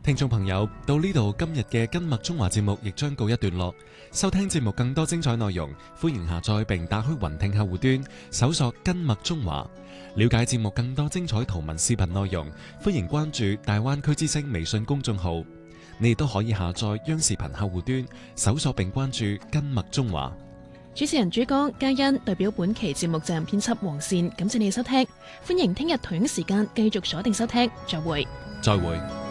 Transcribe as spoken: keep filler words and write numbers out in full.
聽眾朋友，到呢度今日嘅跟麥中華節目亦將告一段落。收聽節目更多精彩內容，歡迎下載並打開雲聽客戶端，搜索跟麥中華。了解節目更多精彩圖文視頻內容，歡迎關注大灣區之聲微信公眾號。你亦都可以下載央視頻客戶端，搜索並關注跟麥中華。 主持人朱江、嘉欣代表本期節目責任編輯黃善，感謝你收聽。歡迎聽日同樣時間繼續鎖定收聽，再會。 再會。